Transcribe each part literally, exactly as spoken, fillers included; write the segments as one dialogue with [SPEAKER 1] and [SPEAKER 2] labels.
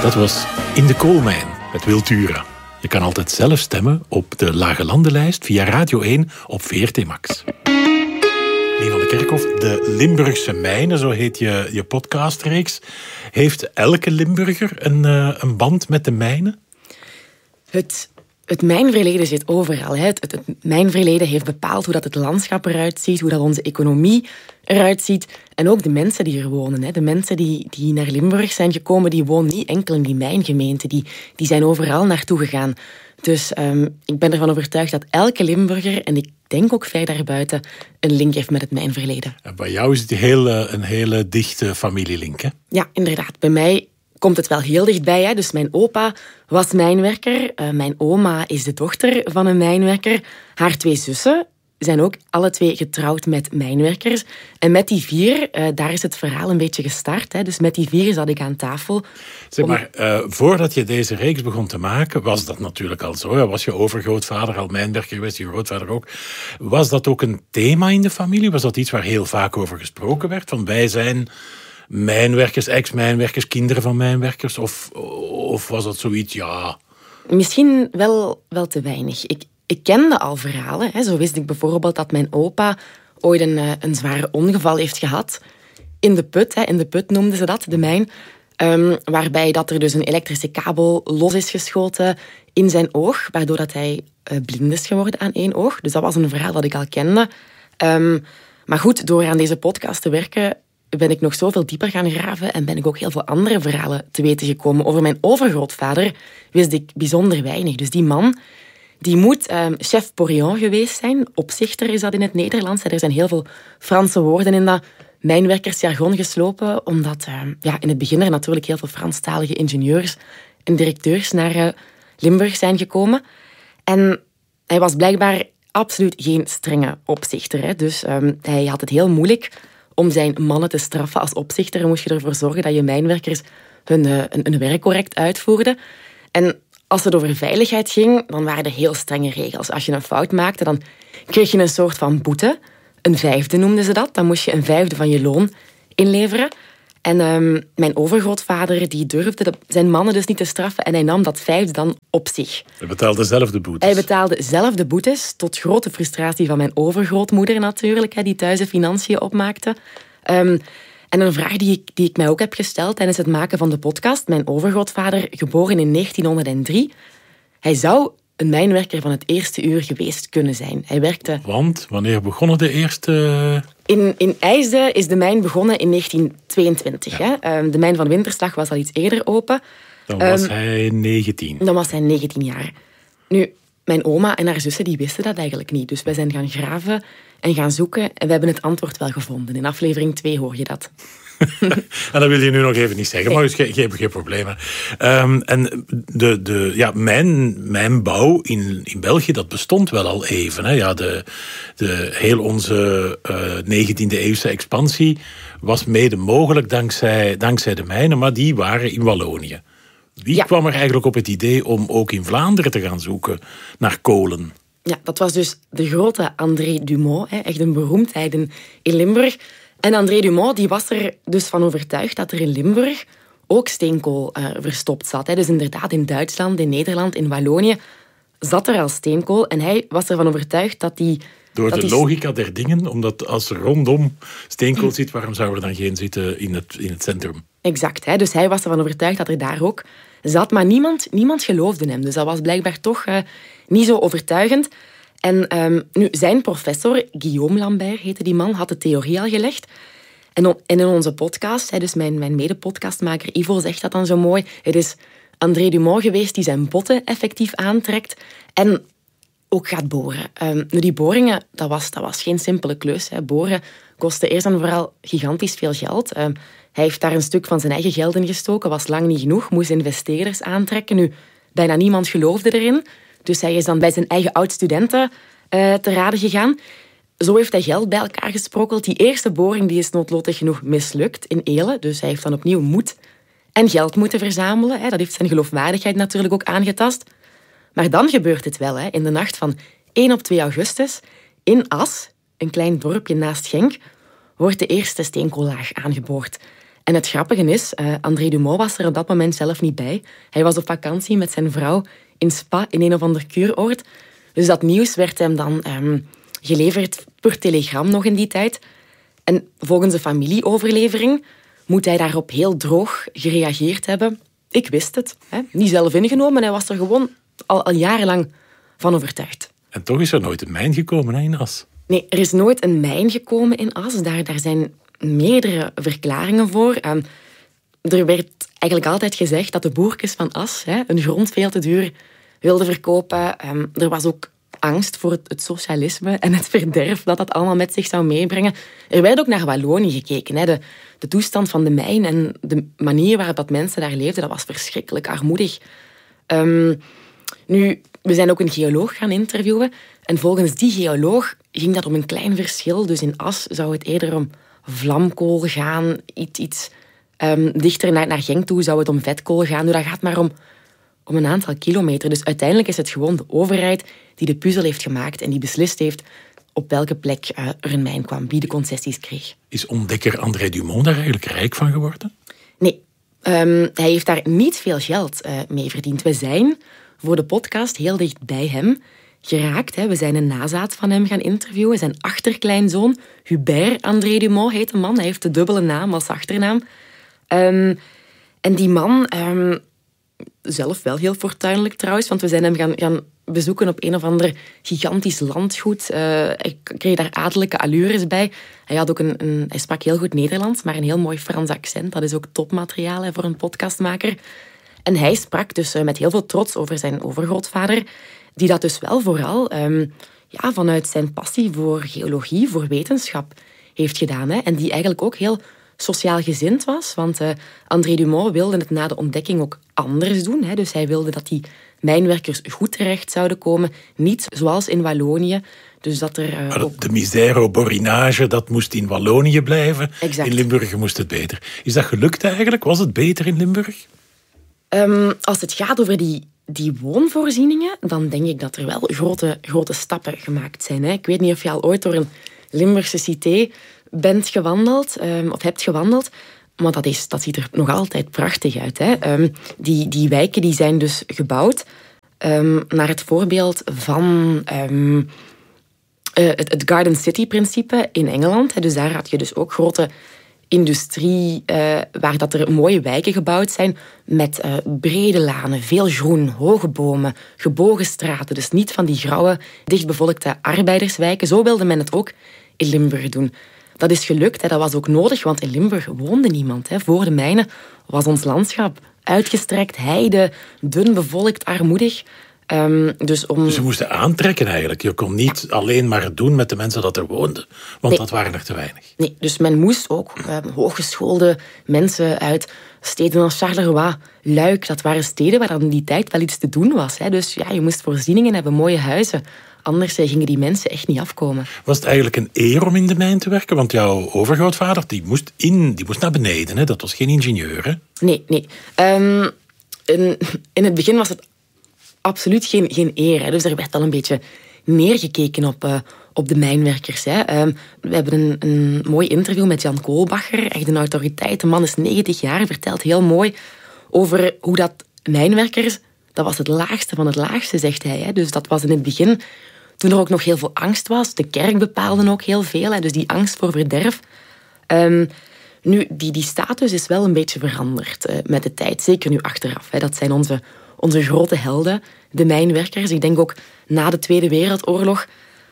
[SPEAKER 1] Dat was In de Koolmijn met Wiltura. Je kan altijd zelf stemmen op de Lage Landenlijst via Radio één op V R T Max. Leen van de Kerkhof, de Limburgse mijnen, zo heet je, je podcastreeks. Heeft elke Limburger een, uh, een band met de mijnen?
[SPEAKER 2] Het, het mijnverleden zit overal. Hè. Het, het, het mijnverleden heeft bepaald hoe dat het landschap eruit ziet, hoe dat onze economie eruit ziet. En ook de mensen die er wonen. Hè. De mensen die, die naar Limburg zijn gekomen, die wonen niet enkel in die mijngemeente. Die, die zijn overal naartoe gegaan. Dus um, ik ben ervan overtuigd dat elke Limburger, en ik denk ook ver daarbuiten, een link heeft met het mijnverleden.
[SPEAKER 1] En bij jou is het heel, een hele dichte familielink, hè?
[SPEAKER 2] Ja, inderdaad. Bij mij komt het wel heel dichtbij. Hè. Dus mijn opa was mijnwerker. Uh, mijn oma is de dochter van een mijnwerker. Haar twee zussen zijn ook alle twee getrouwd met mijnwerkers. En met die vier, uh, daar is het verhaal een beetje gestart. Hè. Dus met die vier zat ik aan tafel.
[SPEAKER 1] Zeg maar, uh, voordat je deze reeks begon te maken, was dat natuurlijk al zo. Was je overgrootvader al mijnwerker geweest, je grootvader ook. Was dat ook een thema in de familie? Was dat iets waar heel vaak over gesproken werd? Van wij zijn mijnwerkers, ex-mijnwerkers, kinderen van mijnwerkers? Of, of was dat zoiets, ja...
[SPEAKER 2] Misschien wel, wel te weinig. Ik, ik kende al verhalen. Hè. Zo wist ik bijvoorbeeld dat mijn opa ooit een, een zware ongeval heeft gehad. In de put, hè. In de put noemden ze dat, de mijn. Um, waarbij dat er dus een elektrische kabel los is geschoten in zijn oog, waardoor dat hij uh, blind is geworden aan één oog. Dus dat was een verhaal dat ik al kende. Um, maar goed, door aan deze podcast te werken ben ik nog zoveel dieper gaan graven en ben ik ook heel veel andere verhalen te weten gekomen. Over mijn overgrootvader wist ik bijzonder weinig. Dus die man, die moet um, chef porion geweest zijn. Opzichter is dat in het Nederlands. Er zijn heel veel Franse woorden in dat mijnwerkersjargon geslopen, omdat uh, ja, in het begin er natuurlijk heel veel Franstalige ingenieurs en directeurs naar uh, Limburg zijn gekomen. En hij was blijkbaar absoluut geen strenge opzichter. Hè. Dus um, hij had het heel moeilijk om zijn mannen te straffen. Als opzichter moest je ervoor zorgen dat je mijnwerkers hun, uh, hun, hun werk correct uitvoerden. En als het over veiligheid ging, dan waren er heel strenge regels. Als je een fout maakte, dan kreeg je een soort van boete. Een vijfde noemden ze dat. Dan moest je een vijfde van je loon inleveren. En um, mijn overgrootvader die durfde de, zijn mannen dus niet te straffen en hij nam dat vijfde dan op zich.
[SPEAKER 1] Hij betaalde zelf de boetes.
[SPEAKER 2] Hij betaalde zelf de boetes, tot grote frustratie van mijn overgrootmoeder natuurlijk, hè, die thuis de financiën opmaakte. Um, en een vraag die ik, die ik mij ook heb gesteld tijdens het maken van de podcast. Mijn overgrootvader, geboren in negentienhonderddrie, hij zou een mijnwerker van het eerste uur geweest kunnen zijn. Hij werkte...
[SPEAKER 1] Want, wanneer begonnen de eerste...
[SPEAKER 2] In, in IJsde is de mijn begonnen in negentien tweeëntwintig. Ja. Hè? Um, de mijn van Winterslag was al iets eerder open.
[SPEAKER 1] Dan was um, hij negentien.
[SPEAKER 2] Dan was hij negentien jaar. Nu, mijn oma en haar zussen die wisten dat eigenlijk niet. Dus wij zijn gaan graven en gaan zoeken en we hebben het antwoord wel gevonden. In aflevering twee hoor je dat.
[SPEAKER 1] En dat wil je nu nog even niet zeggen, maar dus geen, geen, geen problemen. Um, en de, de, ja, mijn, mijn bouw in, in België, dat bestond wel al even. Hè. Ja, de, de, heel onze uh, negentiende eeuwse expansie was mede mogelijk dankzij, dankzij de mijnen, maar die waren in Wallonië. Wie ja. kwam er eigenlijk op het idee om ook in Vlaanderen te gaan zoeken naar kolen?
[SPEAKER 2] Ja, dat was dus de grote André Dumont, hè, echt een beroemdheid in, in Limburg. En André Dumont die was er dus van overtuigd dat er in Limburg ook steenkool uh, verstopt zat. Hè. Dus inderdaad, in Duitsland, in Nederland, in Wallonië zat er al steenkool. En hij was ervan overtuigd dat die...
[SPEAKER 1] Door
[SPEAKER 2] dat
[SPEAKER 1] de
[SPEAKER 2] die...
[SPEAKER 1] logica der dingen, omdat als er rondom steenkool zit, waarom zou er dan geen zitten in het, in het centrum?
[SPEAKER 2] Exact. Hè. Dus hij was ervan overtuigd dat er daar ook zat. Maar niemand, niemand geloofde hem. Dus dat was blijkbaar toch uh, niet zo overtuigend. En um, nu, zijn professor, Guillaume Lambert heette die man, had de theorie al gelegd. En, on, en in onze podcast, hè, dus mijn, mijn mede-podcastmaker Ivo zegt dat dan zo mooi, het is André Dumont geweest die zijn botten effectief aantrekt en ook gaat boren. Um, nu, die boringen, dat was, dat was geen simpele klus. Hè. Boren kostte eerst en vooral gigantisch veel geld. Um, hij heeft daar een stuk van zijn eigen geld in gestoken, was lang niet genoeg, moest investeerders aantrekken. Nu, bijna niemand geloofde erin. Dus hij is dan bij zijn eigen oud-studenten uh, te raden gegaan. Zo heeft hij geld bij elkaar gesprokkeld. Die eerste boring die is noodlottig genoeg mislukt in Eelen. Dus hij heeft dan opnieuw moed en geld moeten verzamelen. Hè. Dat heeft zijn geloofwaardigheid natuurlijk ook aangetast. Maar dan gebeurt het wel. Hè. In de nacht van één op twee augustus, in As, een klein dorpje naast Genk, wordt de eerste steenkoollaag aangeboord. En het grappige is, uh, André Dumont was er op dat moment zelf niet bij. Hij was op vakantie met zijn vrouw in Spa, in een of ander kuuroord. Dus dat nieuws werd hem dan um, geleverd per telegram nog in die tijd. En volgens de familieoverlevering moet hij daarop heel droog gereageerd hebben. Ik wist het. Hè? Niet zelf ingenomen, hij was er gewoon al, al jarenlang van overtuigd.
[SPEAKER 1] En toch is er nooit een mijn gekomen, hè, in As?
[SPEAKER 2] Nee, er is nooit een mijn gekomen in As. Daar, daar zijn meerdere verklaringen voor. Um, er werd eigenlijk altijd gezegd dat de boerkes van As hè, een grond veel te duur wilden verkopen. Um, er was ook angst voor het, het socialisme en het verderf dat dat allemaal met zich zou meebrengen. Er werd ook naar Wallonië gekeken. Hè. De, de toestand van de mijn en de manier waarop dat mensen daar leefden, dat was verschrikkelijk armoedig. Um, nu, we zijn ook een geoloog gaan interviewen. En volgens die geoloog ging dat om een klein verschil. Dus in As zou het eerder om vlamkool gaan. Iets, iets um, dichter naar, naar Genk toe zou het om vetkool gaan. Nu, dat gaat maar om, om een aantal kilometer. Dus uiteindelijk is het gewoon de overheid die de puzzel heeft gemaakt en die beslist heeft op welke plek uh, er een mijn kwam, wie de concessies kreeg.
[SPEAKER 1] Is ontdekker André Dumont daar eigenlijk rijk van geworden?
[SPEAKER 2] Nee, um, hij heeft daar niet veel geld uh, mee verdiend. We zijn voor de podcast heel dicht bij hem geraakt. Hè. We zijn een nazaat van hem gaan interviewen. Zijn achterkleinzoon, Hubert André Dumont, heet de man. Hij heeft de dubbele naam als achternaam. Um, en die man, um, zelf wel heel fortuinlijk trouwens, want we zijn hem gaan, gaan bezoeken op een of ander gigantisch landgoed. Uh, hij kreeg daar adellijke allures bij. Hij, had ook een, een, hij sprak heel goed Nederlands, maar een heel mooi Frans accent. Dat is ook topmateriaal hè, voor een podcastmaker. En hij sprak dus uh, met heel veel trots over zijn overgrootvader, die dat dus wel vooral um, ja, vanuit zijn passie voor geologie, voor wetenschap heeft gedaan. Hè. En die eigenlijk ook heel sociaal gezind was. Want uh, André Dumont wilde het na de ontdekking ook anders doen. Hè. Dus hij wilde dat die mijnwerkers goed terecht zouden komen. Niet zoals in Wallonië. Dus dat er, uh,
[SPEAKER 1] maar
[SPEAKER 2] ook...
[SPEAKER 1] de misère-borinage, dat moest in Wallonië blijven.
[SPEAKER 2] Exact.
[SPEAKER 1] In Limburg moest het beter. Is dat gelukt eigenlijk? Was het beter in Limburg?
[SPEAKER 2] Um, als het gaat over die, die woonvoorzieningen, dan denk ik dat er wel grote, grote stappen gemaakt zijn. Hè. Ik weet niet of je al ooit door een Limburgse cité bent gewandeld, um, of hebt gewandeld, maar dat, is, dat ziet er nog altijd prachtig uit. Hè. Um, die, die wijken die zijn dus gebouwd um, naar het voorbeeld van um, uh, het, het Garden City-principe in Engeland. Hè. Dus daar had je dus ook grote industrie, uh, waar dat er mooie wijken gebouwd zijn met uh, brede lanen, veel groen, hoge bomen, gebogen straten. Dus niet van die grauwe, dichtbevolkte arbeiderswijken. Zo wilde men het ook in Limburg doen. Dat is gelukt, hè. Dat was ook nodig, want in Limburg woonde niemand. Hè. Voor de mijnen was ons landschap uitgestrekt, heide, dun bevolkt, armoedig. Um, dus, om...
[SPEAKER 1] dus je moest aantrekken eigenlijk. Je kon niet ja. alleen maar het doen met de mensen dat er woonden, want nee. dat waren er te weinig.
[SPEAKER 2] Nee, dus men moest ook um, hooggeschoolde mensen uit steden als Charleroi, Luik, dat waren steden waar in die tijd wel iets te doen was. Hè. Dus ja, je moest voorzieningen hebben, mooie huizen. Anders gingen die mensen echt niet afkomen.
[SPEAKER 1] Was het eigenlijk een eer om in de mijn te werken? Want jouw overgrootvader die moest, in, die moest naar beneden. Hè? Dat was geen ingenieur. Hè?
[SPEAKER 2] Nee, nee. Um, in, in het begin was het absoluut geen, geen eer. Hè. Dus er werd al een beetje neergekeken op, uh, op de mijnwerkers. Hè. Um, we hebben een, een mooi interview met Jan Koolbacher, echt een autoriteit. De man is negentig jaar, vertelt heel mooi over hoe dat mijnwerkers... Dat was het laagste van het laagste, zegt hij. Hè. Dus dat was in het begin, toen er ook nog heel veel angst was. De kerk bepaalde ook heel veel, hè. Dus die angst voor verderf. Um, nu, die, die status is wel een beetje veranderd uh, met de tijd. Zeker nu achteraf. Hè. Dat zijn onze, onze grote helden, de mijnwerkers. Ik denk ook na de Tweede Wereldoorlog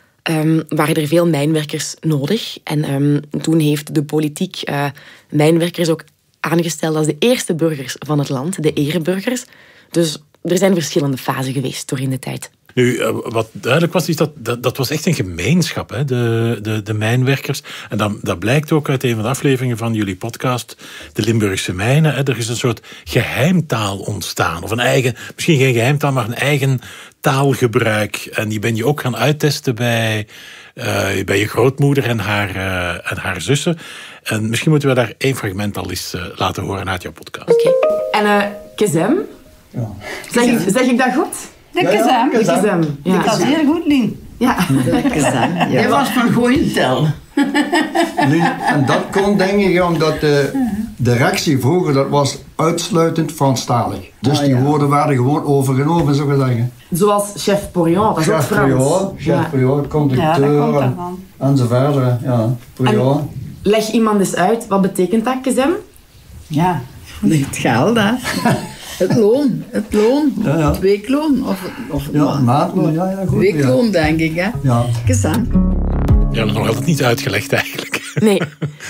[SPEAKER 2] um, waren er veel mijnwerkers nodig. En um, toen heeft de politiek uh, mijnwerkers ook aangesteld als de eerste burgers van het land, de ereburgers. Dus er zijn verschillende fasen geweest door in de tijd.
[SPEAKER 1] Nu, wat duidelijk was, is dat, dat, dat was echt een gemeenschap, hè? De, de, de mijnwerkers. En dat, dat blijkt ook uit een van de afleveringen van jullie podcast, de Limburgse mijnen. Hè? Er is een soort geheimtaal ontstaan. Of een eigen, misschien geen geheimtaal, maar een eigen taalgebruik. En die ben je ook gaan uittesten bij, uh, bij je grootmoeder en haar, uh, en haar zussen. En misschien moeten we daar één fragment al eens uh, laten horen uit jouw podcast.
[SPEAKER 2] Oké. Okay. En uh, Kezem? Ja. Zeg, ik, zeg ik dat goed?
[SPEAKER 3] De Kezem.
[SPEAKER 2] De Kezem.
[SPEAKER 3] Ja. Ik kan zeer goed doen.
[SPEAKER 2] Ja.
[SPEAKER 3] De Kezem. Ja. Hij was van Gooientel.
[SPEAKER 4] Nu, en dat kon denk ik omdat de, directie vroeger, dat was uitsluitend Franstalig. Dus
[SPEAKER 3] Ah,
[SPEAKER 4] die
[SPEAKER 3] ja.
[SPEAKER 4] woorden werden gewoon overgenomen, zou ik zeggen.
[SPEAKER 2] Zoals chef Porion, dat is ook
[SPEAKER 4] Chef
[SPEAKER 2] Frans.
[SPEAKER 4] Prior, chef
[SPEAKER 2] Ja.
[SPEAKER 4] Prior,
[SPEAKER 3] Ja, dat
[SPEAKER 4] conducteur
[SPEAKER 3] komt
[SPEAKER 4] en,
[SPEAKER 3] ervan.
[SPEAKER 4] enzovoort. Ja, Prior.
[SPEAKER 2] Leg iemand eens uit, wat betekent dat, Kezem?
[SPEAKER 3] Ja, het geld, hè. Het loon, het loon,
[SPEAKER 4] Ja, ja.
[SPEAKER 3] het weekloon. Of, of het
[SPEAKER 4] Ja,
[SPEAKER 3] ma-
[SPEAKER 4] maandloon, ja, ja, goed.
[SPEAKER 3] weekloon,
[SPEAKER 4] Ja.
[SPEAKER 3] denk ik, hè.
[SPEAKER 4] Ja.
[SPEAKER 3] Gezang.
[SPEAKER 1] Ja, dat is nog altijd niet uitgelegd eigenlijk.
[SPEAKER 2] Nee.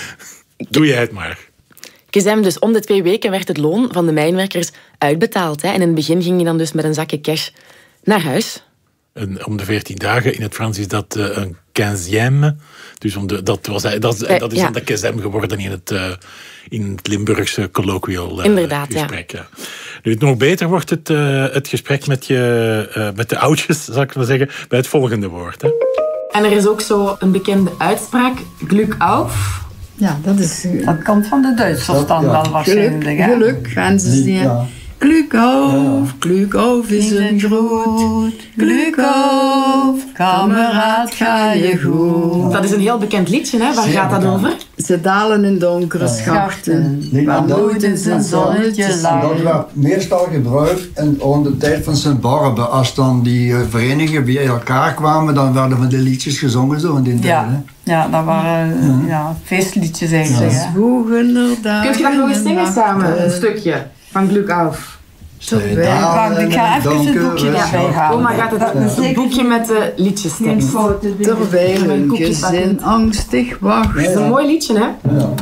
[SPEAKER 1] Doe jij het maar.
[SPEAKER 2] Kezem, dus om de twee weken werd het loon van de mijnwerkers uitbetaald. Hè. En in het begin ging je dan dus met een zakje cash naar huis.
[SPEAKER 1] En om de veertien dagen, in het Frans is dat uh, een quinzième. Dus om de, dat, was, dat, is- dat is
[SPEAKER 2] Ja.
[SPEAKER 1] dan de kezem geworden in het, uh, in het Limburgse colloquial uh,
[SPEAKER 2] Inderdaad, ja.
[SPEAKER 1] gesprek. Ja. Nu, nog beter wordt het, uh, het gesprek met, je, uh, met de oudjes, zal ik maar zeggen, bij het volgende woord. Hè.
[SPEAKER 2] En er is ook zo een bekende uitspraak, Glück auf.
[SPEAKER 3] Ja, dat is uh,
[SPEAKER 5] Dat komt van de Duitsers dan
[SPEAKER 4] Ja.
[SPEAKER 5] wel
[SPEAKER 3] geluk,
[SPEAKER 5] waarschijnlijk. hè?
[SPEAKER 3] geluk, gaan ze
[SPEAKER 4] Die-
[SPEAKER 3] zien.
[SPEAKER 4] ja.
[SPEAKER 3] Glück auf, Glück auf is een groet. Glück auf, kameraad, ga je goed.
[SPEAKER 2] Dat is een heel bekend liedje, hè? Waar
[SPEAKER 4] Zeer
[SPEAKER 2] gaat dat
[SPEAKER 4] bekend.
[SPEAKER 2] over?
[SPEAKER 3] Ze dalen in donkere schachten,
[SPEAKER 4] Nee,
[SPEAKER 3] waar
[SPEAKER 4] dat-
[SPEAKER 3] nooit eens een zonnetje
[SPEAKER 4] En
[SPEAKER 3] laat.
[SPEAKER 4] dat werd meestal gebruikt in, rond de tijd van Sint Barbe. Als dan die eh, verenigingen bij elkaar kwamen, dan werden van de liedjes gezongen zo in die tijd. hè.
[SPEAKER 5] Ja, ja, dat waren ja, feestliedjes eigenlijk. hè.
[SPEAKER 3] Zwoegen er dagen
[SPEAKER 2] Kun je dat nog eens
[SPEAKER 3] en
[SPEAKER 2] zingen
[SPEAKER 3] nachten.
[SPEAKER 2] samen? Een stukje van Glück auf.
[SPEAKER 4] Zij
[SPEAKER 3] Wij-
[SPEAKER 4] dalen
[SPEAKER 5] Wacht, ik ga
[SPEAKER 4] in
[SPEAKER 5] even het
[SPEAKER 4] donkere
[SPEAKER 5] boekje erbij
[SPEAKER 4] schachten.
[SPEAKER 5] halen.
[SPEAKER 2] Oma gaat het,
[SPEAKER 5] Dat
[SPEAKER 2] het
[SPEAKER 5] is zeker
[SPEAKER 2] boekje met de liedjestekst.
[SPEAKER 3] Terwijl
[SPEAKER 2] Mijn
[SPEAKER 3] hun
[SPEAKER 2] koekje
[SPEAKER 3] gezin
[SPEAKER 2] bakken.
[SPEAKER 3] angstig wacht.
[SPEAKER 2] Het is een mooi liedje, hè?
[SPEAKER 4] Ja.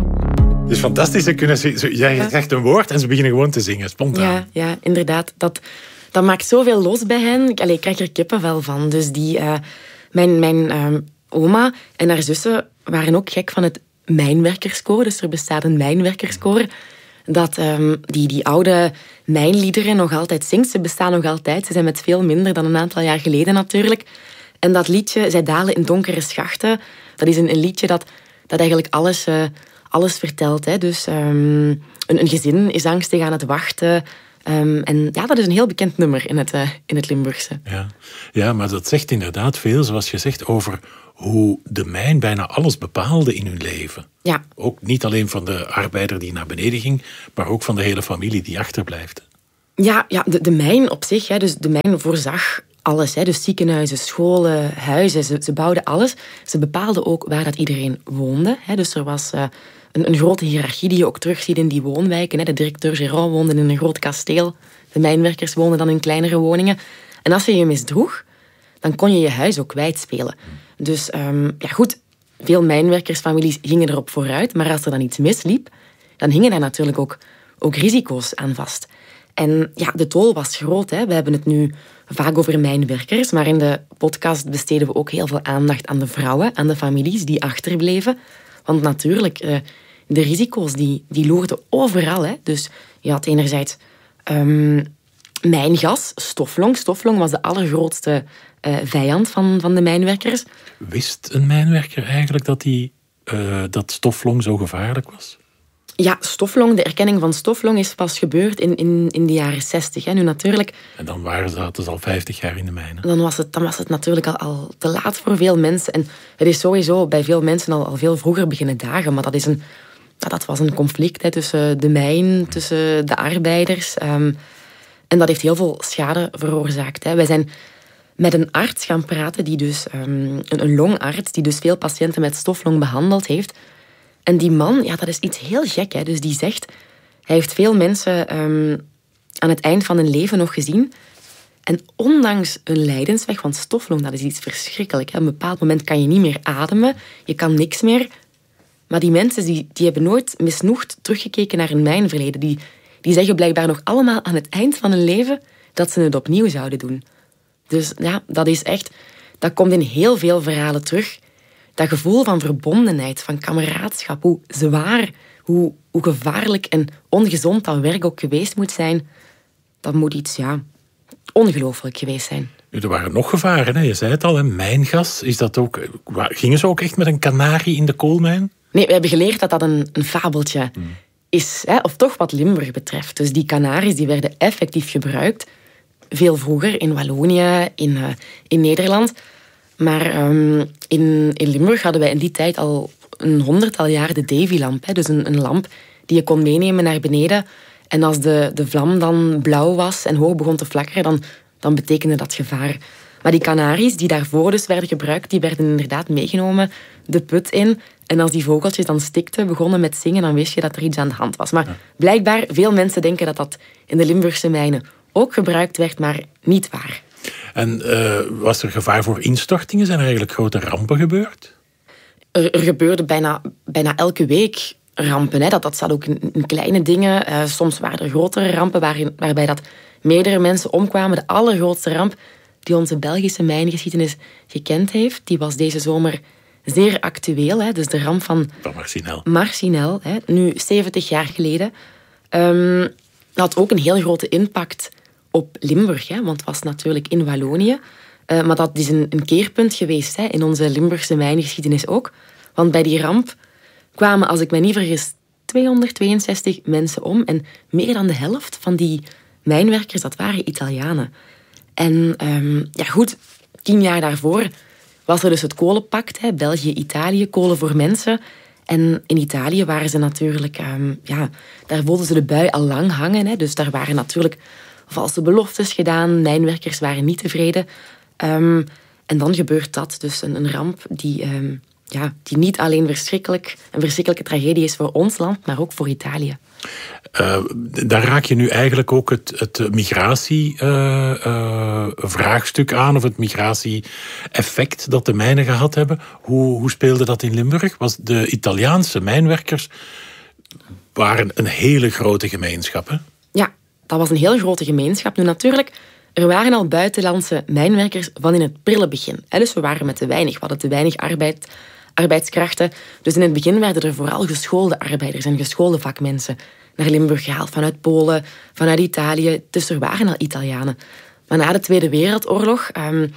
[SPEAKER 1] Het is fantastisch. Ze kunnen, ze, ze- jij krijgt een woord en ze beginnen gewoon te zingen, spontaan.
[SPEAKER 2] Ja, ja, inderdaad. Dat, dat maakt zoveel los bij hen. Ik, allee, ik krijg er kippenvel van. Dus die, eh, mijn mijn ehm, oma en haar zussen waren ook gek van het mijnwerkerskoor. Dus er bestaat een mijnwerkerskoor dat ehm, die, die oude mijnliederen nog altijd zingt. Ze bestaan nog altijd. Ze zijn met veel minder dan een aantal jaar geleden natuurlijk. En dat liedje, Zij dalen in donkere schachten, dat is een, een liedje dat, dat eigenlijk alles, eh, alles vertelt. Hè. Dus ehm, een, een gezin is angstig aan het wachten. Um, en ja, dat is een heel bekend nummer in het, uh, in het Limburgse.
[SPEAKER 1] Ja. ja, maar dat zegt inderdaad veel, zoals je zegt, over hoe de mijn bijna alles bepaalde in hun leven.
[SPEAKER 2] Ja.
[SPEAKER 1] Ook niet alleen van de arbeider die naar beneden ging, maar ook van de hele familie die achterblijft.
[SPEAKER 2] Ja, ja de, de mijn op zich, hè, dus de mijn voorzag alles. Hè, dus ziekenhuizen, scholen, huizen, ze, ze bouwden alles. Ze bepaalden ook waar dat iedereen woonde. Hè, dus er was uh, een, een grote hiërarchie die je ook terugziet in die woonwijken. Hè. De directeur Gérard woonde in een groot kasteel. De mijnwerkers woonden dan in kleinere woningen. En als je je misdroeg, dan kon je je huis ook kwijtspelen. Dus um, ja goed, veel mijnwerkersfamilies gingen erop vooruit. Maar als er dan iets misliep, dan hingen daar natuurlijk ook, ook risico's aan vast. En ja, de tol was groot. Hè. We hebben het nu vaak over mijnwerkers, maar in de podcast besteden we ook heel veel aandacht aan de vrouwen, aan de families die achterbleven. Want natuurlijk, de risico's die, die loerden overal. Hè. Dus je had enerzijds um, mijngas, stoflong. Stoflong was de allergrootste uh, vijand van, van de mijnwerkers.
[SPEAKER 1] Wist een mijnwerker eigenlijk dat, die, uh, dat stoflong zo gevaarlijk was?
[SPEAKER 2] Ja, stoflong, de erkenning van stoflong is pas gebeurd in, in, in de jaren zestig. Hè. Nu natuurlijk...
[SPEAKER 1] En dan waren ze dus al vijftig jaar in de mijnen.
[SPEAKER 2] Dan was het, dan was het natuurlijk al, al te laat voor veel mensen. En het is sowieso bij veel mensen al, al veel vroeger beginnen dagen. Maar dat, is een, dat was een conflict hè, tussen de mijn, tussen de arbeiders. Um, en dat heeft heel veel schade veroorzaakt. Hè. Wij zijn met een arts gaan praten, die dus, um, een, een longarts, die dus veel patiënten met stoflong behandeld heeft. En die man, ja, dat is iets heel gek. Hè. Dus die zegt, hij heeft veel mensen um, aan het eind van hun leven nog gezien. En ondanks een lijdensweg, want stoflong, dat is iets verschrikkelijk. Hè. Op een bepaald moment kan je niet meer ademen, je kan niks meer. Maar die mensen, die, die hebben nooit misnoegd teruggekeken naar hun mijnverleden. Die, die zeggen blijkbaar nog allemaal aan het eind van hun leven dat ze het opnieuw zouden doen. Dus ja, dat is echt, dat komt in heel veel verhalen terug. Dat gevoel van verbondenheid, van kameraadschap, hoe zwaar, hoe, hoe gevaarlijk en ongezond dat werk ook geweest moet zijn, dat moet iets, ja, ongelooflijk geweest zijn.
[SPEAKER 1] Er waren nog gevaren, hè? Je zei het al, hè? Mijngas. Is dat ook, gingen ze ook echt met een kanarie in de koolmijn?
[SPEAKER 2] Nee, we hebben geleerd dat dat een, een fabeltje hmm. is, hè? Of toch wat Limburg betreft. Dus die kanaries die werden effectief gebruikt, veel vroeger in Wallonië, in, uh, in Nederland. Maar um, in, in Limburg hadden wij in die tijd al een honderdtal jaar de Davy-lamp. Hè? Dus een, een lamp die je kon meenemen naar beneden. En als de, de vlam dan blauw was en hoog begon te flakkeren, dan, dan betekende dat gevaar. Maar die kanaries die daarvoor dus werden gebruikt, die werden inderdaad meegenomen de put in. En als die vogeltjes dan stikten, begonnen met zingen, dan wist je dat er iets aan de hand was. Maar ja. blijkbaar, veel mensen denken dat dat in de Limburgse mijnen ook gebruikt werd, maar niet waar.
[SPEAKER 1] En uh, was er gevaar voor instortingen? Zijn er eigenlijk grote rampen gebeurd?
[SPEAKER 2] Er, er gebeurde bijna, bijna elke week rampen. Hè. Dat, dat zat ook in, in kleine dingen. Uh, soms waren er grotere rampen waarin, waarbij dat meerdere mensen omkwamen. De allergrootste ramp die onze Belgische mijngeschiedenis gekend heeft, die was deze zomer zeer actueel. Hè. Dus de ramp van,
[SPEAKER 1] van Marcinel.
[SPEAKER 2] Marcinel, hè, nu zeventig jaar geleden. Um, had ook een heel grote impact op Limburg, hè, want het was natuurlijk in Wallonië. Uh, maar dat is een, een keerpunt geweest, hè, in onze Limburgse mijngeschiedenis ook. Want bij die ramp kwamen, als ik me niet vergis, tweehonderdtweeënzestig mensen om. En meer dan de helft van die mijnwerkers, dat waren Italianen. En um, ja goed, tien jaar daarvoor was er dus het kolenpact, hè, België-Italië, kolen voor mensen. En in Italië waren ze natuurlijk, um, ja, daar voelden ze de bui al lang hangen. Hè, dus daar waren natuurlijk valse beloftes gedaan, mijnwerkers waren niet tevreden. Um, en dan gebeurt dat, dus een, een ramp die, um, ja, die niet alleen verschrikkelijk, een verschrikkelijke tragedie is voor ons land, maar ook voor Italië.
[SPEAKER 1] Uh, daar raak je nu eigenlijk ook het, het migratievraagstuk uh, uh, aan, of het migratie-effect dat de mijnen gehad hebben. Hoe, hoe speelde dat in Limburg? Was de Italiaanse mijnwerkers waren een hele grote gemeenschap, hè?
[SPEAKER 2] Ja, dat was een heel grote gemeenschap. Nu natuurlijk, er waren al buitenlandse mijnwerkers van in het prille begin. Dus we waren met te weinig, we hadden te weinig arbeid, arbeidskrachten. Dus in het begin werden er vooral geschoolde arbeiders en geschoolde vakmensen naar Limburg gehaald, vanuit Polen, vanuit Italië. Dus er waren al Italianen. Maar na de Tweede Wereldoorlog um,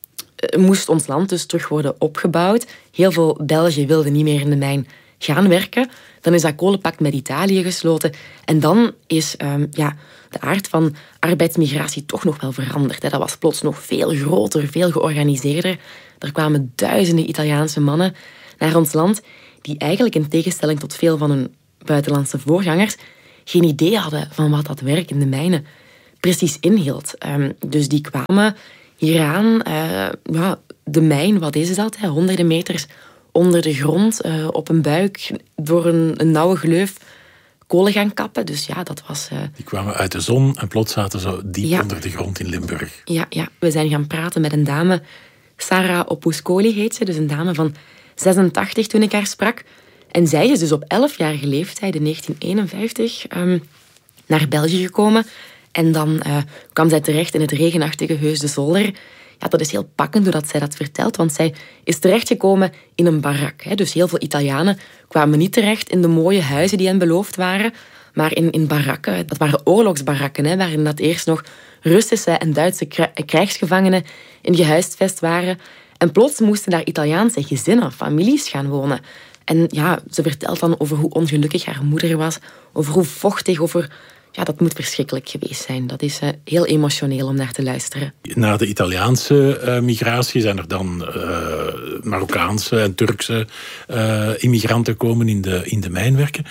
[SPEAKER 2] moest ons land dus terug worden opgebouwd. Heel veel Belgen wilden niet meer in de mijn gaan werken. Dan is dat kolenpact met Italië gesloten. En dan is um, ja, de aard van arbeidsmigratie toch nog wel veranderd. Hè. Dat was plots nog veel groter, veel georganiseerder. Er kwamen duizenden Italiaanse mannen naar ons land die eigenlijk in tegenstelling tot veel van hun buitenlandse voorgangers geen idee hadden van wat dat werk in de mijnen precies inhield. Um, dus die kwamen hieraan. Uh, ja, de mijn, wat is dat? Hè? Honderden meters onder de grond, uh, op een buik, door een, een nauwe gleuf kolen gaan kappen. Dus ja, dat was... Uh...
[SPEAKER 1] Die kwamen uit de zon en plots zaten ze diep ja. onder de grond in Limburg.
[SPEAKER 2] Ja, ja, we zijn gaan praten met een dame, Sarah Opuscoli heet ze, dus een dame van zesentachtig toen ik haar sprak. En zij is dus op elfjarige leeftijd in negentien eenenvijftig um, naar België gekomen. En dan uh, kwam zij terecht in het regenachtige Heus de Zolder. Ja, dat is heel pakkend doordat zij dat vertelt, want zij is terechtgekomen in een barak. Hè. Dus heel veel Italianen kwamen niet terecht in de mooie huizen die hen beloofd waren, maar in, in barakken. Dat waren oorlogsbarakken, hè, waarin dat eerst nog Russische en Duitse krijgsgevangenen in gehuisvest waren. En plots moesten daar Italiaanse gezinnen, families gaan wonen. En ja, ze vertelt dan over hoe ongelukkig haar moeder was, over hoe vochtig, over... Ja, dat moet verschrikkelijk geweest zijn. Dat is uh, heel emotioneel om naar te luisteren.
[SPEAKER 1] Na de Italiaanse uh, migratie zijn er dan uh, Marokkaanse en Turkse uh, immigranten komen in de, in de mijnwerken.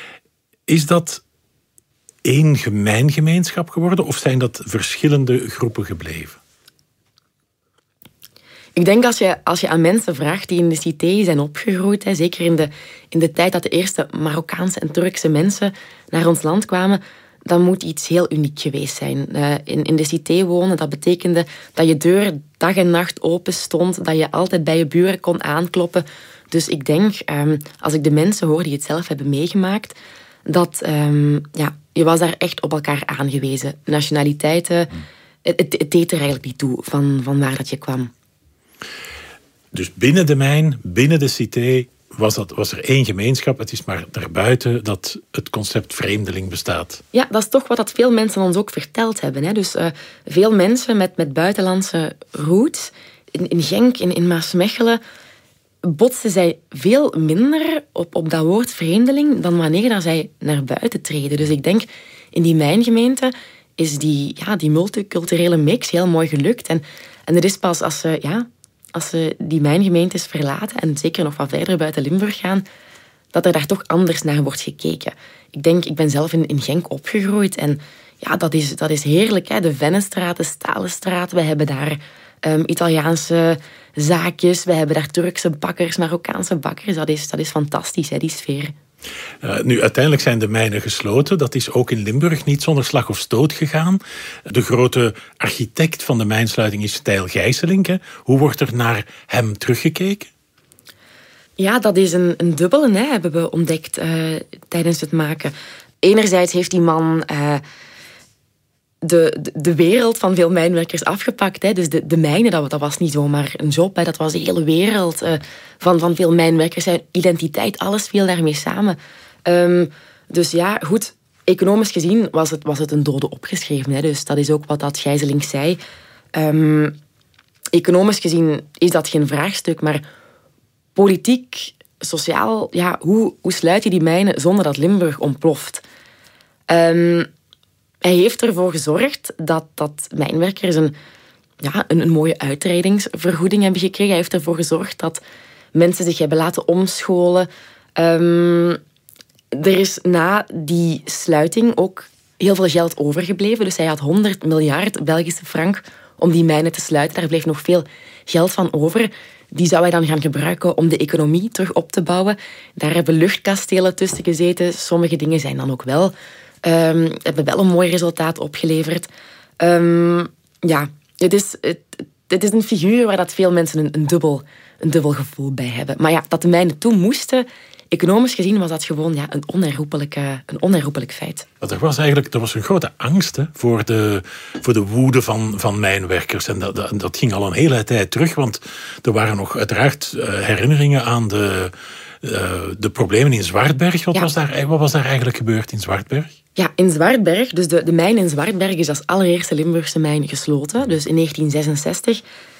[SPEAKER 1] Is dat één mijngemeenschap geworden of zijn dat verschillende groepen gebleven?
[SPEAKER 2] Ik denk als je, als je aan mensen vraagt die in de cité zijn opgegroeid, hè, zeker in de, in de tijd dat de eerste Marokkaanse en Turkse mensen naar ons land kwamen, dan moet iets heel uniek geweest zijn. Uh, in, in de cité wonen, dat betekende dat je deur dag en nacht open stond, dat je altijd bij je buren kon aankloppen. Dus ik denk, um, als ik de mensen hoor die het zelf hebben meegemaakt, dat um, ja, je was daar echt op elkaar aangewezen. Nationaliteiten, het, het, het deed er eigenlijk niet toe van, van waar dat je kwam.
[SPEAKER 1] Dus binnen de mijn, binnen de cité, was, dat, was er één gemeenschap. Het is maar daarbuiten dat het concept vreemdeling bestaat.
[SPEAKER 2] Ja, dat is toch wat dat veel mensen ons ook verteld hebben. Hè. Dus uh, veel mensen met, met buitenlandse roots, in, in Genk, in, in Maasmechelen, botsen zij veel minder op, op dat woord vreemdeling dan wanneer dat zij naar buiten treden. Dus ik denk, in die mijngemeente is die, ja, die multiculturele mix heel mooi gelukt. En, en het is pas als ze... Ja, als ze die mijngemeentes verlaten en zeker nog wat verder buiten Limburg gaan, dat er daar toch anders naar wordt gekeken. ik denk, ik ben zelf in, in Genk opgegroeid. En ja, dat is, dat is heerlijk. Hè? De Vennestraat, de Stalenstraat. We hebben daar um, Italiaanse zaakjes. We hebben daar Turkse bakkers, Marokkaanse bakkers. Dat is, dat is fantastisch, hè, die sfeer.
[SPEAKER 1] Uh, nu, uiteindelijk zijn de mijnen gesloten. Dat is ook in Limburg niet zonder slag of stoot gegaan. De grote architect van de mijnsluiting is Stijl Gijsselink. Hè. Hoe wordt er naar hem teruggekeken?
[SPEAKER 2] Ja, dat is een, een dubbele, hè, hebben we ontdekt uh, tijdens het maken. Enerzijds heeft die man uh, de, de, de wereld van veel mijnwerkers afgepakt. Hè. Dus de, de mijnen, dat, dat was niet zomaar een job. Hè. Dat was de hele wereld uh, van, van veel mijnwerkers. Zijn identiteit, alles viel daarmee samen. Um, dus ja, goed, economisch gezien was het, was het een dode opgeschreven. Hè. Dus dat is ook wat dat Gijsselink zei. Um, economisch gezien is dat geen vraagstuk, maar politiek, sociaal, ja, hoe, hoe sluit je die mijnen zonder dat Limburg ontploft? Um, hij heeft ervoor gezorgd dat, dat mijnwerkers een, ja, een, een mooie uitreidingsvergoeding hebben gekregen. Hij heeft ervoor gezorgd dat mensen zich hebben laten omscholen. Um, er is na die sluiting ook heel veel geld overgebleven. Dus hij had honderd miljard Belgische frank om die mijnen te sluiten. Daar bleef nog veel geld van over. Die zou hij dan gaan gebruiken om de economie terug op te bouwen. Daar hebben luchtkastelen tussen gezeten. Sommige dingen zijn dan ook wel, um, hebben wel een mooi resultaat opgeleverd. Um, ja, het is, het, het is een figuur waar dat veel mensen een, een, dubbel, een dubbel gevoel bij hebben. Maar ja, dat de mijnen toen moesten, economisch gezien was dat gewoon ja, een, onherroepelijk, een onherroepelijk feit.
[SPEAKER 1] Er was eigenlijk er was een grote angst hè, voor, de, voor de woede van, van mijnwerkers. En dat, dat, dat ging al een hele tijd terug, want er waren nog uiteraard uh, herinneringen aan de, uh, de problemen in Zwartberg. Wat, ja. was daar, wat was daar eigenlijk gebeurd in Zwartberg?
[SPEAKER 2] Ja, in Zwartberg, dus de, de mijn in Zwartberg is als allereerste Limburgse mijn gesloten, dus in negentien zesenzestig.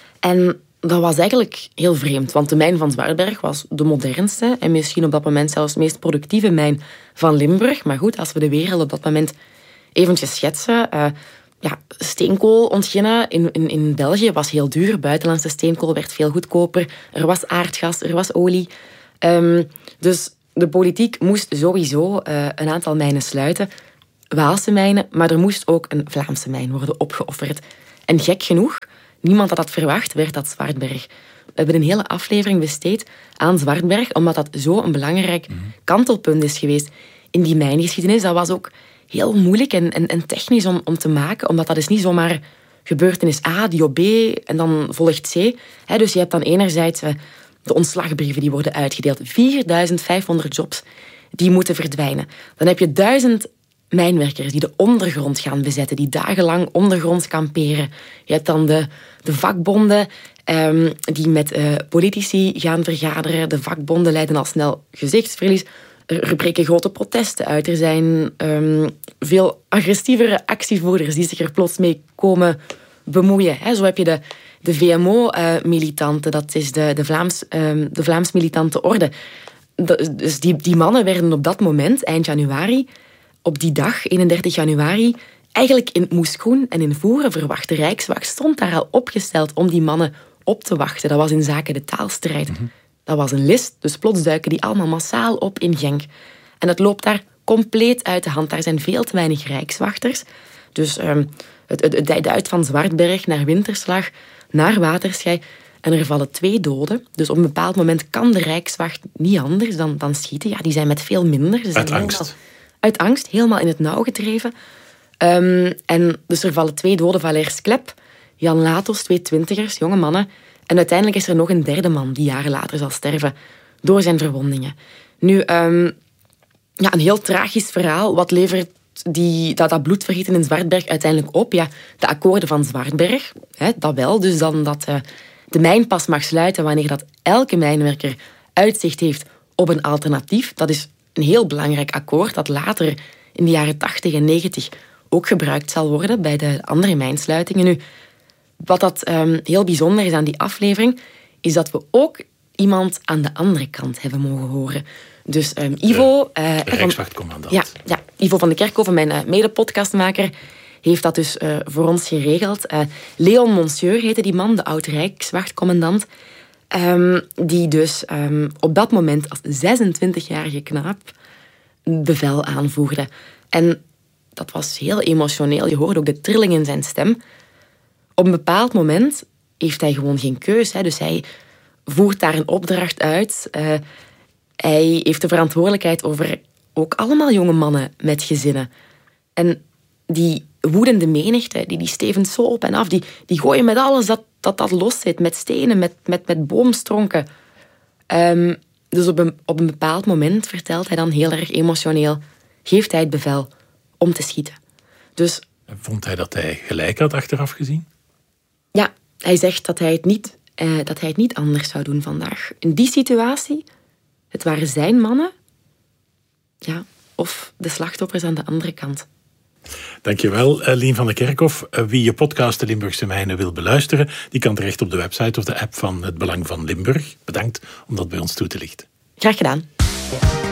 [SPEAKER 2] En dat was eigenlijk heel vreemd, want de mijn van Zwartberg was de modernste en misschien op dat moment zelfs de meest productieve mijn van Limburg. Maar goed, als we de wereld op dat moment eventjes schetsen. Uh, ja, steenkool ontginnen in, in, in België was heel duur. Buitenlandse steenkool werd veel goedkoper. Er was aardgas, er was olie. Um, dus de politiek moest sowieso uh, een aantal mijnen sluiten. Waalse mijnen, maar er moest ook een Vlaamse mijn worden opgeofferd. En gek genoeg, niemand had dat verwacht, werd dat Zwartberg. We hebben een hele aflevering besteed aan Zwartberg, omdat dat zo een belangrijk kantelpunt is geweest in die mijngeschiedenis. Dat was ook heel moeilijk en, en, en technisch om, om te maken, omdat dat is niet zomaar gebeurtenis A, die op B en dan volgt C. He, dus je hebt dan enerzijds uh, de ontslagbrieven die worden uitgedeeld. vierduizend vijfhonderd jobs die moeten verdwijnen. Dan heb je duizend mijnwerkers die de ondergrond gaan bezetten, die dagenlang ondergronds kamperen. Je hebt dan de, de vakbonden um, die met uh, politici gaan vergaderen. De vakbonden leiden al snel gezichtsverlies. Er breken grote protesten uit. Er zijn um, veel agressievere actievoerders die zich er plots mee komen bemoeien. He, zo heb je de, de V M O-militanten, uh, dat is de, de, Vlaams, um, de Vlaams-militante orde. De, dus die, die mannen werden op dat moment, eind januari, op die dag, eenendertig januari, eigenlijk in Moeskroen en in Voeren verwacht. De Rijkswacht stond daar al opgesteld om die mannen op te wachten. Dat was in zaken de taalstrijd. Mm-hmm. Dat was een list, dus plots duiken die allemaal massaal op in Genk. En het loopt daar compleet uit de hand. Daar zijn veel te weinig rijkswachters. Dus um, het, het, het dijt uit van Zwartberg naar Winterslag, naar Waterschei. En er vallen twee doden. Dus op een bepaald moment kan de Rijkswacht niet anders dan, dan schieten. Ja, die zijn met veel minder. Ze zijn
[SPEAKER 1] uit angst.
[SPEAKER 2] Helemaal, uit angst, helemaal in het nauw gedreven. Um, en dus er vallen twee doden, Valers Klep, Jan Latos, twee twintigers, jonge mannen. En uiteindelijk is er nog een derde man die jaren later zal sterven door zijn verwondingen. Nu, um, ja, een heel tragisch verhaal. Wat levert die, dat, dat bloedvergieten in Zwartberg uiteindelijk op? Ja, de akkoorden van Zwartberg, hè, dat wel. Dus dan dat uh, de mijn pas mag sluiten wanneer dat elke mijnwerker uitzicht heeft op een alternatief. Dat is een heel belangrijk akkoord dat later in de jaren tachtig en negentig ook gebruikt zal worden bij de andere mijnsluitingen. Nu, wat dat um, heel bijzonder is aan die aflevering, is dat we ook iemand aan de andere kant hebben mogen horen. Dus um, Ivo...
[SPEAKER 1] De,
[SPEAKER 2] uh,
[SPEAKER 1] de Rijkswachtcommandant.
[SPEAKER 2] Ja, ja, Ivo van de Kerkhoven, mijn uh, mede-podcastmaker, heeft dat dus uh, voor ons geregeld. Uh, Leon Monsieur heette die man, de oud-Rijkswachtcommandant, um, die dus um, op dat moment als zesentwintigjarige knaap bevel aanvoerde. En dat was heel emotioneel. Je hoorde ook de trilling in zijn stem. Op een bepaald moment heeft hij gewoon geen keus. Hè. Dus hij voert daar een opdracht uit. Uh, hij heeft de verantwoordelijkheid over ook allemaal jonge mannen met gezinnen. En die woedende menigte, die, die stevend zo op en af, die, die gooien met alles dat dat, dat los zit, met stenen, met, met, met boomstronken. Um, dus op een, op een bepaald moment vertelt hij dan heel erg emotioneel, geeft hij het bevel om te schieten. Dus,
[SPEAKER 1] vond hij dat hij gelijk had achteraf gezien?
[SPEAKER 2] Ja, hij zegt dat hij het niet, uh, dat hij het niet anders zou doen vandaag. In die situatie, het waren zijn mannen, ja, of de slachtoffers aan de andere kant.
[SPEAKER 1] Dankjewel, Lien van der Kerkhof. Wie je podcast De Limburgse Mijnen wil beluisteren, die kan terecht op de website of de app van Het Belang van Limburg. Bedankt om dat bij ons toe te lichten.
[SPEAKER 2] Graag gedaan.